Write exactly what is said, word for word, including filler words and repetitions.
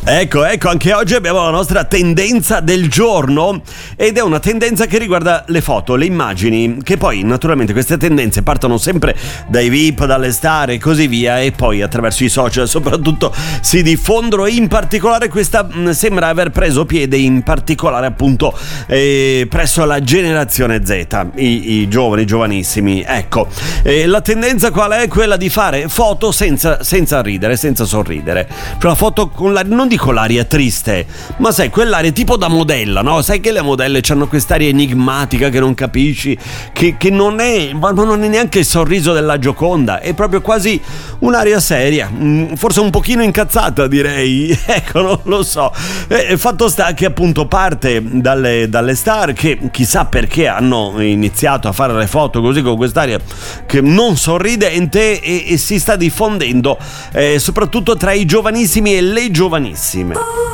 Ecco, ecco, anche oggi abbiamo la nostra tendenza del giorno ed è una tendenza che riguarda le foto, le immagini, che poi naturalmente queste tendenze partono sempre dai V I P, dalle star e così via e poi attraverso i social soprattutto si diffondono. In particolare questa mh, sembra aver preso piede in particolare appunto eh, presso la generazione Z, i, i giovani, i giovanissimi. Ecco, eh, la tendenza qual è? Quella di fare foto senza, senza ridere, senza sorridere, cioè la foto con la, non dico l'aria triste, ma sai, quell'aria tipo da modella, no? Sai che le modelle hanno quest'aria enigmatica che non capisci, che, che non è, ma non è neanche il sorriso della Gioconda, è proprio quasi un'aria seria, forse un pochino incazzata direi, ecco, non lo so. E fatto sta che appunto parte dalle, dalle star che chissà perché hanno iniziato a fare le foto così con quest'aria che non sorridente e, e si sta diffondendo eh, soprattutto tra i giovanissimi e le giovanissime.